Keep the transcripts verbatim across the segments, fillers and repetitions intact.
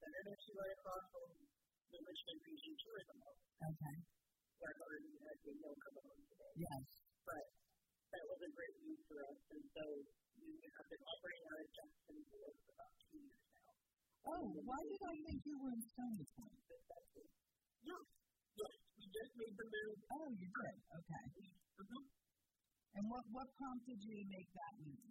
and then actually right across from the Richmond Region Tourism Hub. Okay. Where I already had the no come on today. Yes. But that was a great move for us, and so we have been operating out of Jackson for about two years now. Oh, why did I think you were in Stony Point? Yeah. Yes, we just made the move. Oh, you did? Okay. Mm-hmm. And what, what prompted you to make that move?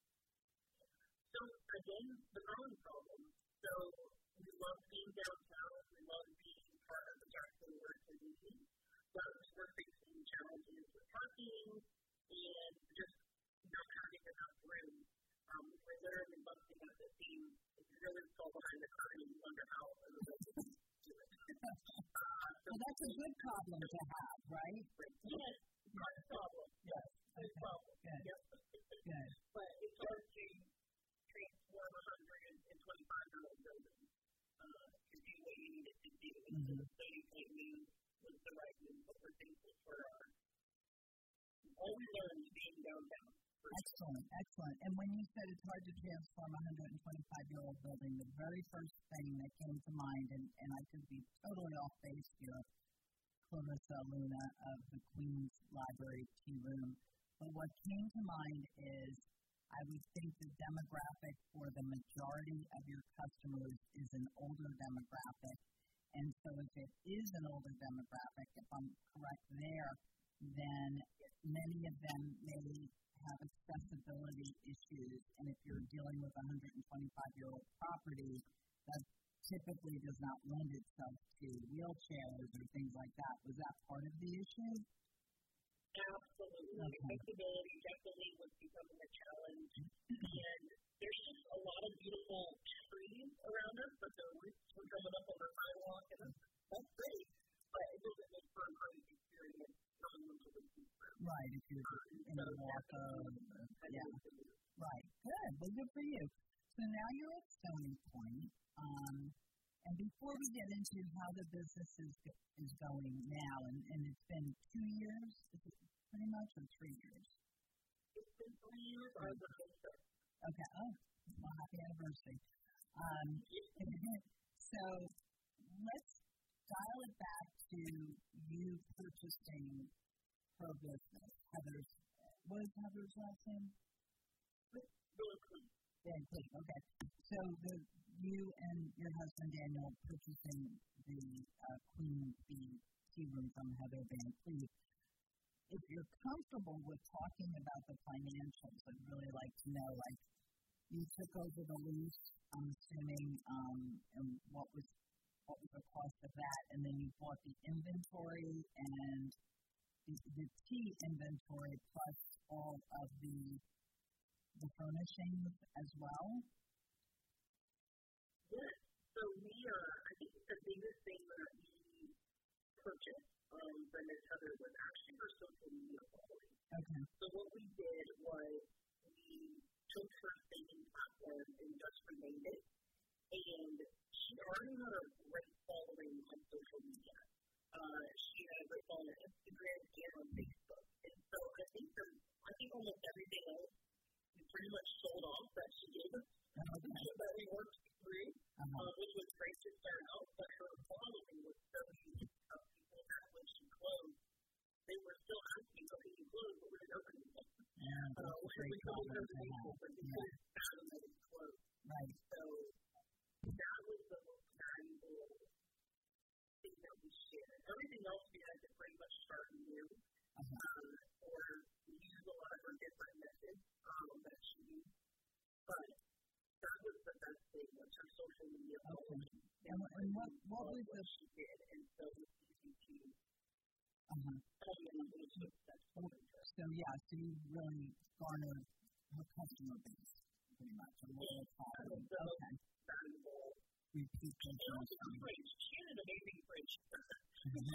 So, again, the growing problem. So, we love being downtown. We love being part of the Jackson Word community. But we're facing challenges with parking and just not having enough room. Um, we're literally busting at the seams. If you really fall behind the curtain, you wonder how we're able to do it. uh, so well, that's a good problem to have, right? Yes, not a problem. Yes, okay. a problem. Good. Yes. Good. But it's hard to transform a one hundred twenty-five-year-old building uh, to do what you need it to do. Mm-hmm. So the Stony Point move was the right move, but we're thankful for our all we learned being downtown. Excellent, excellent. And when you said it's hard to transform a one hundred twenty-five-year-old building, the very first thing that came to mind, and, and I could be totally off base here, Clarissa Luna of the Queens Library Tea Room, but what came to mind is I would think the demographic for the majority of your customers is an older demographic. And so if it is an older demographic, if I'm correct there, then many of them may have accessibility issues. And if you're dealing with a one hundred twenty-five-year-old property, that typically does not lend itself to wheelchairs or things like that. Was that part of the issue? Absolutely. Okay. Accessibility definitely was becoming a challenge. And there's just a lot of beautiful trees around us, but the roots were coming up on the sidewalk, and that's, that's great. But it doesn't make for a great experience coming into the food room. Right, if you're in a walker. Yeah. Right. Good. Well, good for you. So now you're at Stony Point. Um, and before we get into how the business is is going now, and, and it's been two years, is it pretty much, or three years? It's been three years. I was a Okay. Oh, well, happy anniversary. Um, so let's dial it back to you purchasing her business. Heather's, what is Heather's last name? Van Cleef. Van Cleef, okay. So the, you and your husband Daniel purchasing the uh, Queen Bee Tea Room from Heather Van Cleef. If you're comfortable with talking about the financials, I'd really like to know, like, you took over the lease, I'm assuming, um, and what was what was the cost of that, and then you bought the inventory and the, the tea inventory plus all of the the furnishings as well? Yes. So we are, I think the biggest thing that we purchased um, from Miz Heather was actually her social media following. Okay. So what we did was we took her saving platform and just renamed it. And she already had a great following on social media. Uh, she had a great following on Instagram and on Facebook. And so I think the, I think almost everything else we pretty much sold off that she gave us. Okay. That we worked through, uh-huh. uh, which was great to start out, but her following was so unique of people that when she closed, they were still asking, okay, you closed, but we didn't open it. Yeah, that's uh, a great problem to have. but they Yeah. couldn't fathom that it's closed. Right. So that was the most valuable thing that we shared. Everything else we had to pretty much start new, Uh-huh. um, or use a lot of her different methods um, that she used. But that was the best thing, was her social media following. Okay. And, and what, what was the... she did, and so it was easy to Uh-huh. tell you what was successful. So, yeah, so you really garnered her customer base, pretty much, or what it's called. Okay. Valuable. Repeat And also business. her fridge. She had an amazing fridge.